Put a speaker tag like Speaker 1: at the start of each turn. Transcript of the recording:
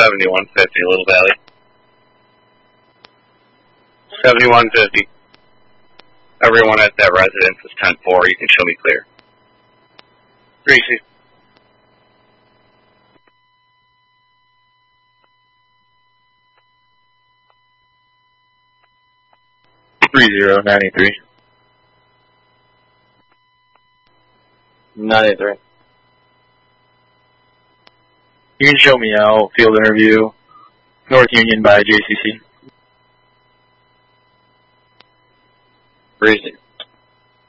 Speaker 1: 7150, Little Valley. 7150. Everyone at that residence is 10-4. You can show me clear. Greasy.
Speaker 2: Three 093.
Speaker 3: 93.
Speaker 2: You can show me out. Field interview. North Union by JCC.
Speaker 3: Greasy.